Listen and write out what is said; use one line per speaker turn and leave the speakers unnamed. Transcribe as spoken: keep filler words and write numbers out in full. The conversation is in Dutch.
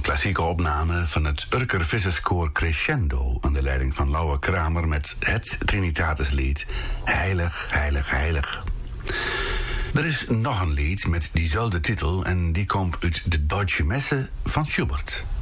klassieke opname van het Urker Visserskoor Crescendo onder leiding van Lauwe Kramer met het Trinitatislied Heilig, Heilig, Heilig. Er is nog een lied met diezelfde titel en die komt uit de Deutsche Messe van Schubert.